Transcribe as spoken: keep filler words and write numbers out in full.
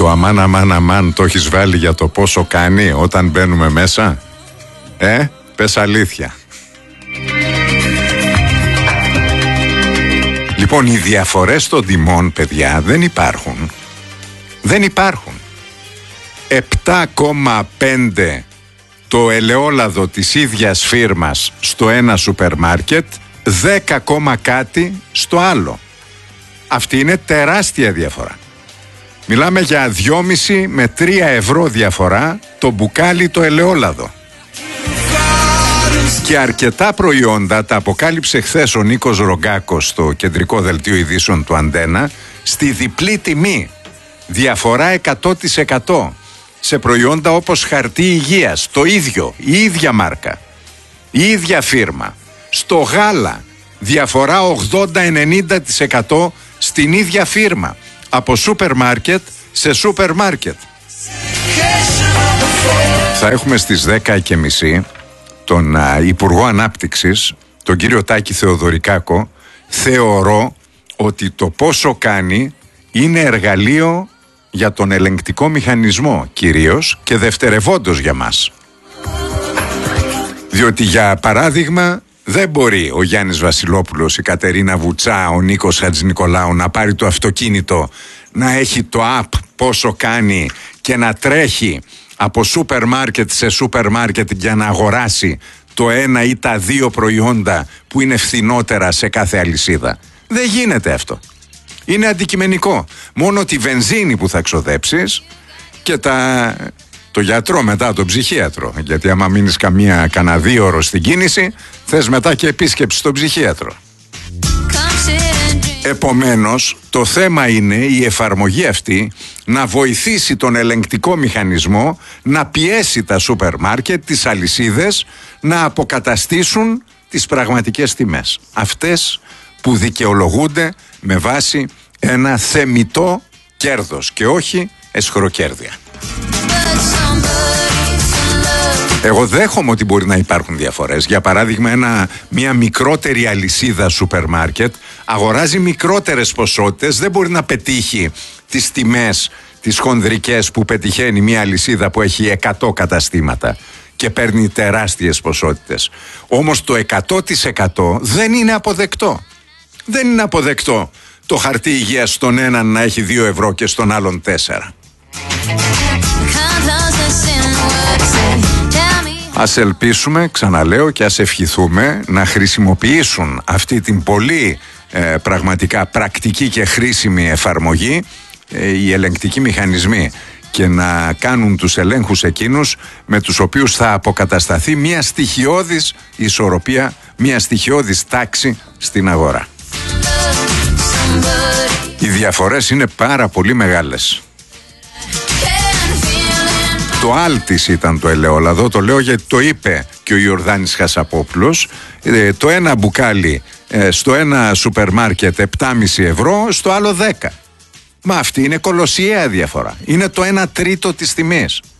Το αμάν αμάν αμάν το έχεις βάλει για το πόσο κάνει όταν μπαίνουμε μέσα? Ε, πες αλήθεια. Λοιπόν, οι διαφορές των τιμών, παιδιά, δεν υπάρχουν. Δεν υπάρχουν. επτά κόμμα πέντε το ελαιόλαδο της ίδιας φίρμας στο ένα σούπερ μάρκετ, δέκα κάτι στο άλλο. Αυτή είναι τεράστια διαφορά. Μιλάμε για δυόμισι με τρία ευρώ διαφορά το μπουκάλι το ελαιόλαδο. Και αρκετά προϊόντα τα αποκάλυψε χθες ο Νίκος Ρογκάκος στο κεντρικό δελτίο ειδήσεων του Αντένα στη διπλή τιμή. Διαφορά εκατό τοις εκατό σε προϊόντα όπως χαρτί υγείας, το ίδιο, η ίδια μάρκα, η ίδια φίρμα. Στο γάλα διαφορά ογδόντα με ενενήντα τοις εκατό στην ίδια φίρμα, από σούπερ μάρκετ σε σούπερ μάρκετ. Θα έχουμε στις δέκα και μισή τον α, Υπουργό Ανάπτυξης, τον κύριο Τάκη Θεοδωρικάκο. Θεωρώ ότι το πόσο κάνει είναι εργαλείο για τον ελεγκτικό μηχανισμό κυρίως και δευτερευόντως για μας. Διότι για παράδειγμα δεν μπορεί ο Γιάννης Βασιλόπουλος, η Κατερίνα Βουτσά, ο Νίκος Χατζηνικολάου να πάρει το αυτοκίνητο, να έχει το app πόσο κάνει και να τρέχει από σούπερ μάρκετ σε σούπερ μάρκετ για να αγοράσει το ένα ή τα δύο προϊόντα που είναι φθηνότερα σε κάθε αλυσίδα. Δεν γίνεται αυτό. Είναι αντικειμενικό. Μόνο τη βενζίνη που θα ξοδέψεις και τα... το γιατρό μετά, τον ψυχίατρο. Γιατί άμα μείνεις καμία, κανένα δύο ώρο στην κίνηση, θες μετά και επίσκεψη στον ψυχίατρο. Επομένως, το θέμα είναι η εφαρμογή αυτή να βοηθήσει τον ελεγκτικό μηχανισμό να πιέσει τα σούπερ μάρκετ, τις αλυσίδες, να αποκαταστήσουν τις πραγματικές τιμές. Αυτές που δικαιολογούνται με βάση ένα θεμιτό κέρδος και όχι εσχροκέρδεια. Εγώ δέχομαι ότι μπορεί να υπάρχουν διαφορές. Για παράδειγμα, ένα, μια μικρότερη αλυσίδα σούπερ μάρκετ αγοράζει μικρότερες ποσότητες, δεν μπορεί να πετύχει τις τιμές τις χονδρικές που πετυχαίνει μια αλυσίδα που έχει εκατό καταστήματα και παίρνει τεράστιες ποσότητες. Όμως το εκατό τοις εκατό δεν είναι αποδεκτό. Δεν είναι αποδεκτό το χαρτί υγείας στον έναν να έχει δύο ευρώ και στον άλλον τέσσερα. Ας ελπίσουμε, ξαναλέω, και ας ευχηθούμε να χρησιμοποιήσουν αυτή την πολύ ε, πραγματικά πρακτική και χρήσιμη εφαρμογή ε, οι ελεγκτικοί μηχανισμοί και να κάνουν τους ελέγχους εκείνους με τους οποίους θα αποκατασταθεί μια στοιχειώδης ισορροπία, μια στοιχειώδης τάξη στην αγορά. Οι διαφορές είναι πάρα πολύ μεγάλες. Το άλτης ήταν το ελαιόλαδο, το λέω γιατί το είπε και ο Ιορδάνης Χασαπόπουλος. Ε, το ένα μπουκάλι ε, στο ένα σούπερ μάρκετ επτά κόμμα πέντε ευρώ, στο άλλο δέκα. Μα αυτή είναι κολοσιαία διαφορά. Είναι το ένα τρίτο της τιμής.